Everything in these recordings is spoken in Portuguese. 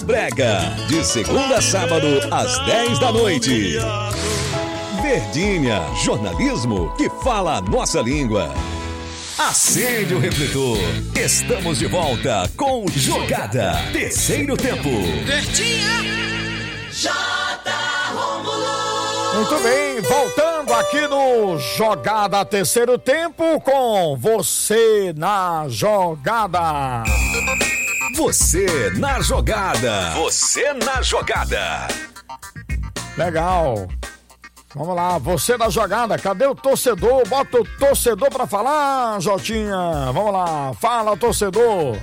Brega, de segunda a sábado, às 10 da noite. Verdinha, jornalismo que fala a nossa língua. Acende o refletor. Estamos de volta com Jogada Terceiro Tempo. Verdinha. Muito bem, voltando aqui no Jogada Terceiro Tempo com Você na Jogada. Você na Jogada. Você na Jogada. Legal. Vamos lá, você na jogada, cadê o torcedor? Bota o torcedor pra falar, Jotinha. Vamos lá, fala, torcedor.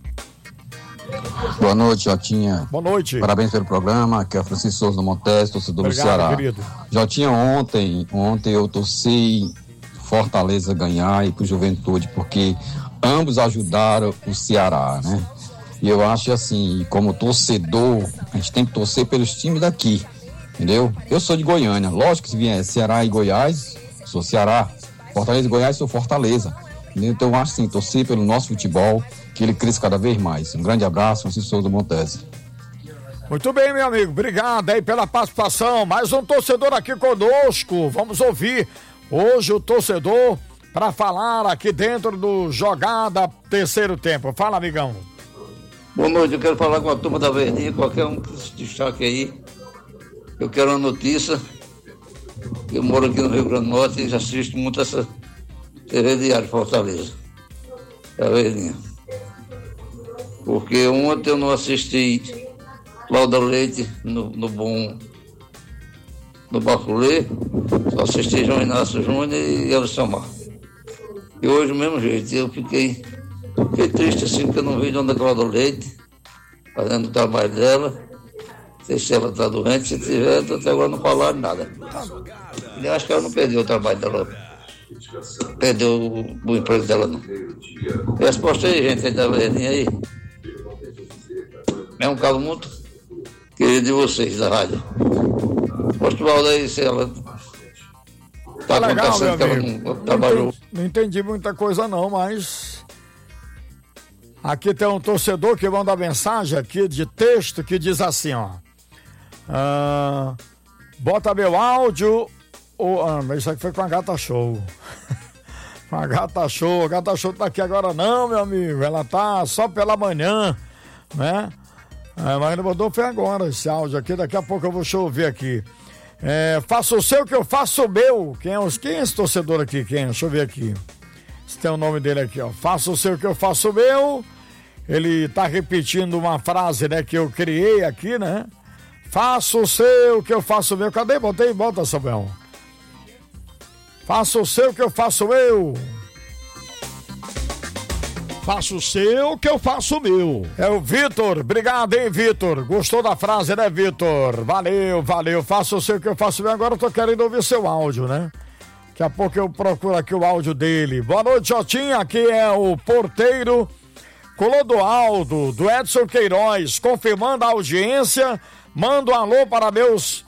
Boa noite, Jotinha. Boa noite. Parabéns pelo programa, aqui é o Francisco Souza do Montes, torcedor do Ceará. Querido. Jotinha, ontem eu torci Fortaleza ganhar e pro Juventude, porque ambos ajudaram o Ceará, né? E eu acho assim, como torcedor, a gente tem que torcer pelos times daqui. Entendeu? Eu sou de Goiânia. Lógico que se vier Ceará e Goiás, sou Ceará. Fortaleza e Goiás, sou Fortaleza. Entendeu? Então eu acho assim, torcer pelo nosso futebol, que ele cresça cada vez mais. Um grande abraço, Francisco Souza do Montes. Muito bem, meu amigo. Obrigado aí pela participação. Mais um torcedor aqui conosco. Vamos ouvir hoje o torcedor para falar aqui dentro do Jogada Terceiro Tempo. Fala, amigão. Boa noite. Eu quero falar com a turma da Verdinha, qualquer um que se destaque aí. Eu quero uma notícia. Eu moro aqui no Rio Grande do Norte e assisto muito essa TV Diário de Fortaleza. A Verdinha. Porque ontem eu não assisti Lauda Leite no Baculê, só assisti João Inácio Júnior e Elson Mar. E hoje do mesmo jeito, eu fiquei triste assim, porque eu não vi Dona Cláudia Leite fazendo o trabalho dela. Não sei se ela está doente, se tiver, até agora não falaram nada. Eu acho que ela não perdeu o trabalho dela, perdeu o emprego dela, não. Resposta aí, gente, aí da Verdinha aí. É um caso muito querido de vocês, da rádio. Postural daí, se ela está acontecendo que ela não trabalhou. Não entendi muita coisa não, mas... Aqui tem um torcedor que manda mensagem aqui de texto que diz assim, ó. Bota meu áudio. Mas isso aqui foi com a Gata Show. Com a Gata Show. A Gata Show tá aqui agora não, meu amigo. Ela tá só pela manhã, né? Mas ele mandou foi agora esse áudio aqui. Daqui a pouco eu vou ouvir aqui. Faça o seu que eu faço o meu. Quem é esse torcedor aqui? Deixa eu ver aqui. Se tem o nome dele aqui, ó. Faça o seu que eu faço o meu. Ele tá repetindo uma frase, né, que eu criei aqui, né? Faça o seu que eu faço o meu. Cadê? Bota, Samuel. Faça o seu que eu faço o meu. Faça o seu que eu faço o meu. É o Vitor. Obrigado, hein, Vitor. Gostou da frase, né, Vitor? Valeu. Faça o seu que eu faço o meu. Agora eu tô querendo ouvir seu áudio, né? Daqui a pouco eu procuro aqui o áudio dele. Boa noite, Jotinha. Aqui é o porteiro Clodoaldo, do Edson Queiroz, confirmando a audiência. Manda um alô para meus...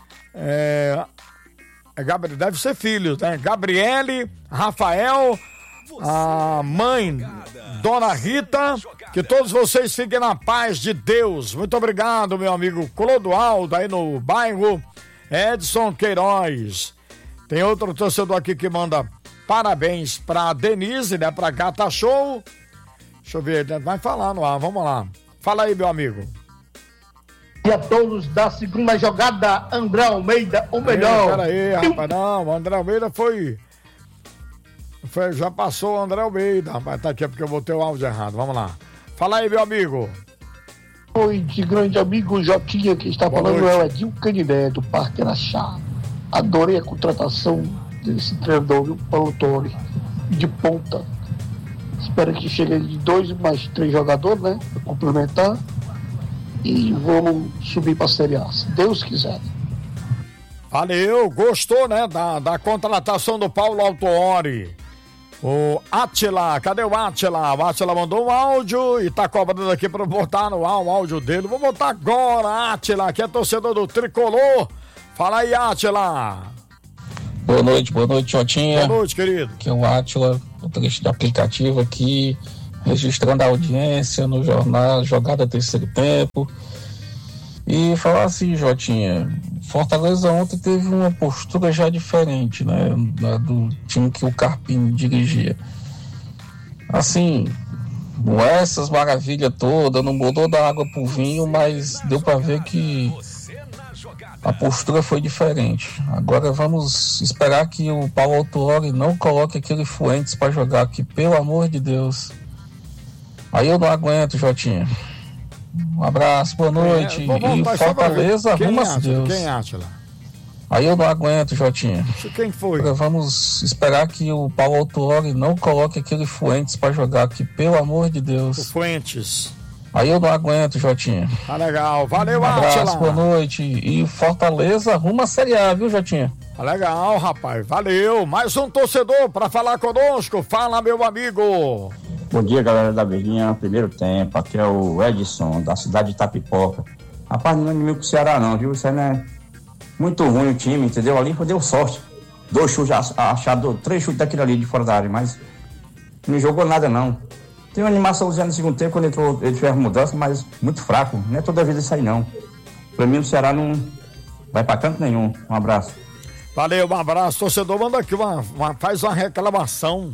deve ser filhos, né? Gabriele, Rafael, a mãe, Dona Rita, que todos vocês fiquem na paz de Deus. Muito obrigado, meu amigo Clodoaldo, aí no bairro Edson Queiroz. Tem outro torcedor aqui que manda parabéns pra Denise, né? Pra Gata Show. Deixa eu ver, vai falar no ar, vamos lá. Fala aí, meu amigo. E a todos da segunda jogada, André Almeida, o melhor. Peraí, rapaz, não, o André Almeida foi, já passou o André Almeida, rapaz, tá aqui porque eu botei o áudio errado, vamos lá. Fala aí, meu amigo. Boa noite, grande amigo Jotinha, que está falando é o Edil Canidé, do Parque Araxá. Adorei a contratação desse treinador, viu, Paulo Torre, de ponta. Espero que chegue de 2 mais 3 jogadores, né, para complementar. E vamos subir para a Série A, se Deus quiser. Valeu, gostou, né, da contratação do Paulo Autuori. O Átila, cadê o Átila? O Átila mandou um áudio e tá cobrando aqui para botar no ar o áudio dele. Vou botar agora, Átila, que é torcedor do Tricolor. Fala aí, Átila. Boa noite, Jotinha. Boa noite, querido. Aqui é o Átila, motorista de aplicativo aqui, registrando a audiência no jornal Jogada Terceiro Tempo. E falar assim, Jotinha, Fortaleza ontem teve uma postura já diferente, né? Do time que o Carpini dirigia. Assim, essas maravilhas todas, não mudou da água pro vinho, mas deu para ver que a postura foi diferente. Agora vamos esperar que o Paulo Autuori não coloque aquele Fuentes para jogar aqui, pelo amor de Deus. Aí eu não aguento, Jotinha. Um abraço, boa noite. E Fortaleza, arruma-se Deus. Quem acha lá? Aí eu não aguento, Jotinha. Quem foi? Agora vamos esperar que o Paulo Autuori não coloque aquele Fuentes para jogar aqui, pelo amor de Deus. O Fuentes. Aí eu não aguento, Jotinha. Tá legal, valeu, um abraço, Átila. boa noite. E Fortaleza arruma a Série A, viu, Jotinha? Tá legal, rapaz, valeu. Mais um torcedor para falar conosco. Fala, meu amigo. Bom dia, galera da Verdinha. Primeiro tempo, aqui é o Edson, da cidade de Itapipoca. Rapaz, não é inimigo com o Ceará não, viu? Isso aí não é muito ruim o time, entendeu? Ali deu sorte. 2 chutes achados, 3 chutes daquele ali de fora da área, mas não jogou nada não. Tem uma animaçãozinha no segundo tempo, quando entrou, ele tiver mudança, mas muito fraco. Não é toda vez isso aí não. Pra mim o Ceará não vai pra canto nenhum. Um abraço. Valeu, um abraço. Torcedor, manda aqui faz uma reclamação.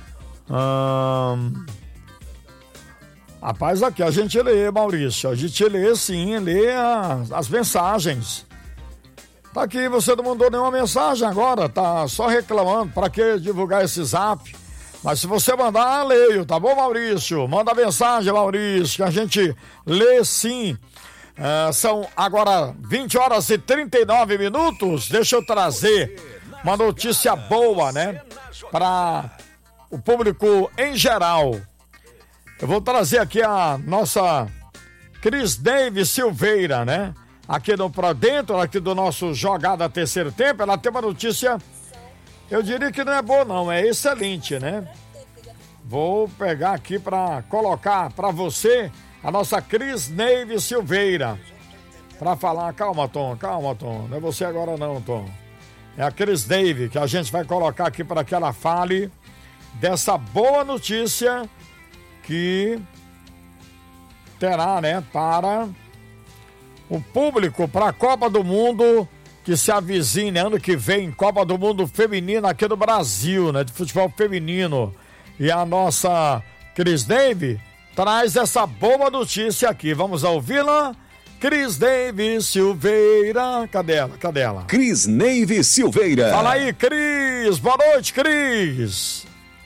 Rapaz, aqui a gente lê, Maurício. A gente lê sim, lê as mensagens. Tá aqui, você não mandou nenhuma mensagem agora, tá só reclamando. Pra que divulgar esse zap? Mas se você mandar, leio, tá bom, Maurício? Manda mensagem, Maurício, que a gente lê sim. São agora 20 horas e 39 minutos. Deixa eu trazer uma notícia boa, né? Para o público em geral. Eu vou trazer aqui a nossa Cris Davis Silveira, né? Aqui no Pra Dentro, aqui do nosso Jogada Terceiro Tempo. Ela tem uma notícia, eu diria que não é boa não, é excelente, né? Vou pegar aqui para colocar para você a nossa Cris Davis Silveira. Para falar, calma Tom, não é você agora não, Tom. É a Cris Davis que a gente vai colocar aqui para que ela fale dessa boa notícia que terá, né, para o público, para a Copa do Mundo que se avizinha ano que vem, Copa do Mundo Feminina aqui no Brasil, né, de futebol feminino. E a nossa Cris Davis traz essa boa notícia aqui. Vamos ouvi-la? Cris Davis Silveira, cadê ela? Cris Davis Silveira. Fala aí, Cris, boa noite, Cris.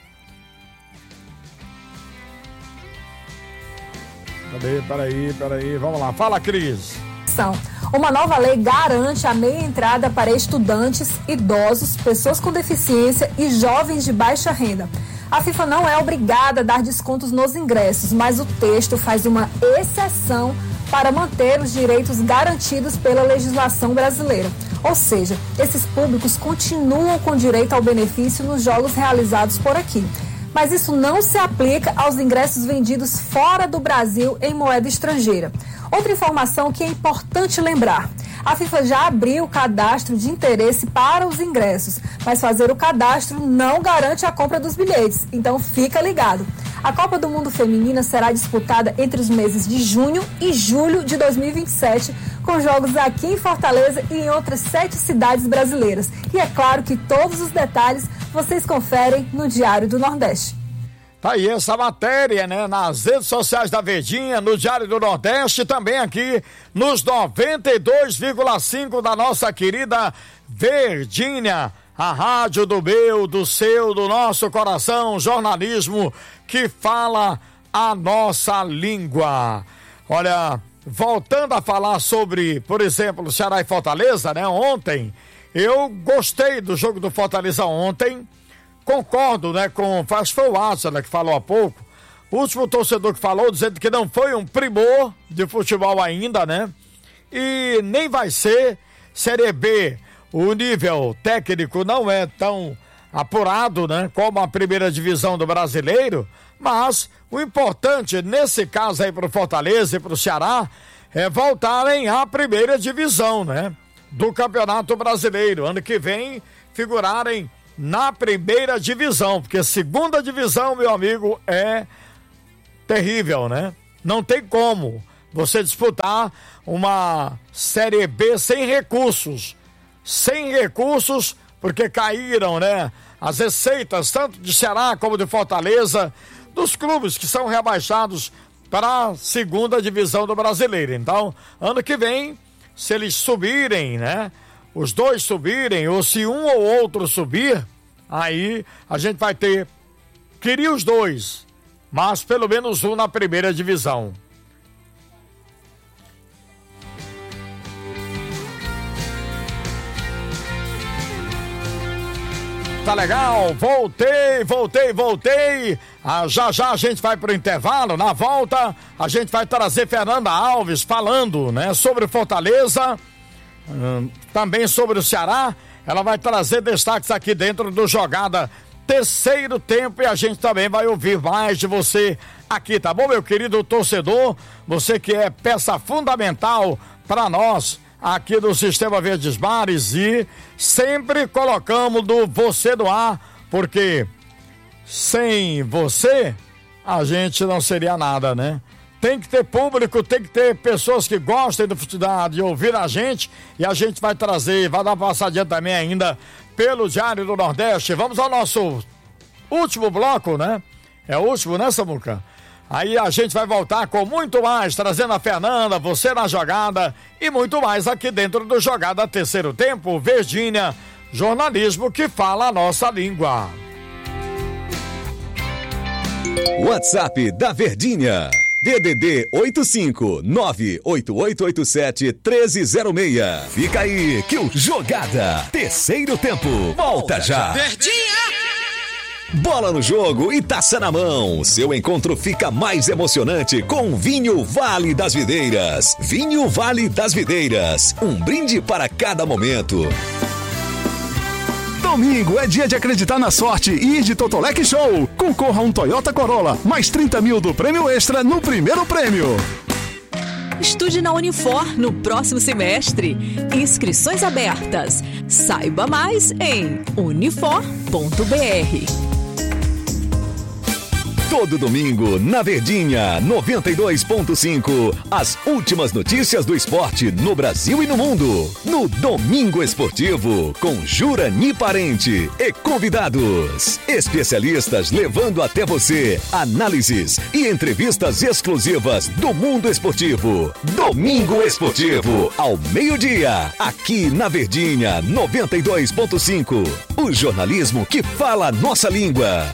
Peraí, vamos lá, fala, Cris. Uma nova lei garante a meia entrada para estudantes, idosos, pessoas com deficiência e jovens de baixa renda. A FIFA não é obrigada a dar descontos nos ingressos, mas o texto faz uma exceção para manter os direitos garantidos pela legislação brasileira. Ou seja, esses públicos continuam com direito ao benefício nos jogos realizados por aqui. Mas isso não se aplica aos ingressos vendidos fora do Brasil em moeda estrangeira. Outra informação que é importante lembrar: a FIFA já abriu o cadastro de interesse para os ingressos, mas fazer o cadastro não garante a compra dos bilhetes, então fica ligado. A Copa do Mundo Feminina será disputada entre os meses de junho e julho de 2027, com jogos aqui em Fortaleza e em outras 7 cidades brasileiras. E é claro que todos os detalhes vocês conferem no Diário do Nordeste. Tá aí essa matéria, né? Nas redes sociais da Verdinha, no Diário do Nordeste, também aqui nos 92,5 da nossa querida Verdinha. A rádio do meu, do seu, do nosso coração, jornalismo que fala a nossa língua. Olha, voltando a falar sobre, por exemplo, Ceará e Fortaleza, né? Ontem, eu gostei do jogo do Fortaleza ontem. Concordo, né, acho que foi o Átila que falou há pouco, o último torcedor que falou, dizendo que não foi um primor de futebol ainda, né, e nem vai ser. Série B, o nível técnico não é tão apurado, né, como a primeira divisão do brasileiro, mas o importante nesse caso aí pro Fortaleza e pro Ceará é voltarem à primeira divisão, né, do Campeonato Brasileiro, ano que vem figurarem na primeira divisão, porque segunda divisão, meu amigo, é terrível, né? Não tem como. você disputar uma Série B sem recursos. Sem recursos, porque caíram, né? As receitas, tanto de Ceará como de Fortaleza, dos clubes que são rebaixados para a segunda divisão do Brasileiro. Então, ano que vem, se eles subirem, né? Os dois subirem, ou se um ou outro subir, aí a gente vai ter, queria os dois, mas pelo menos um na primeira divisão. Tá legal, voltei. Já a gente vai pro intervalo. Na volta, a gente vai trazer Fernanda Alves falando, né, sobre Fortaleza, também sobre o Ceará. Ela vai trazer destaques aqui dentro do Jogada Terceiro Tempo e a gente também vai ouvir mais de você aqui, tá bom, meu querido torcedor? Você que é peça fundamental para nós aqui do Sistema Verdes Mares, e sempre colocamos do você do ar, porque sem você a gente não seria nada, né? Tem que ter público, tem que ter pessoas que gostem de ouvir a gente, e a gente vai trazer, vai dar uma passadinha também ainda pelo Diário do Nordeste. Vamos ao nosso último bloco, né? É o último, né, Samuca? Aí a gente vai voltar com muito mais, trazendo a Fernanda, você na jogada e muito mais aqui dentro do Jogada Terceiro Tempo, Verdinha, jornalismo que fala a nossa língua. WhatsApp da Verdinha, DDD 85988871306. Fica aí que o Jogada Terceiro Tempo volta já. Verdinha! Bola no jogo e taça na mão. Seu encontro fica mais emocionante com Vinho Vale das Videiras. Vinho Vale das Videiras. Um brinde para cada momento. Domingo é dia de acreditar na sorte e ir de Totolec Show. Concorra a um Toyota Corolla, mais 30 mil do prêmio extra no primeiro prêmio. Estude na Unifor no próximo semestre. Inscrições abertas. Saiba mais em unifor.br. Todo domingo, na Verdinha 92.5, as últimas notícias do esporte no Brasil e no mundo. No Domingo Esportivo, com Jurani Parente e convidados. Especialistas levando até você análises e entrevistas exclusivas do mundo esportivo. Domingo Esportivo, ao meio-dia, aqui na Verdinha 92.5. O jornalismo que fala a nossa língua.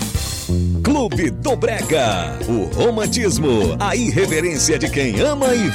Clube do Brega, o romantismo, a irreverência de quem ama e